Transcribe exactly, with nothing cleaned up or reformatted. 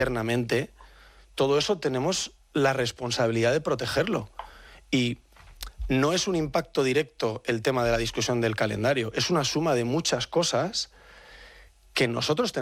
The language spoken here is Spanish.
internamente, todo eso tenemos la responsabilidad de protegerlo. Y no es un impacto directo el tema de la discusión del calendario, es una suma de muchas cosas que nosotros tenemos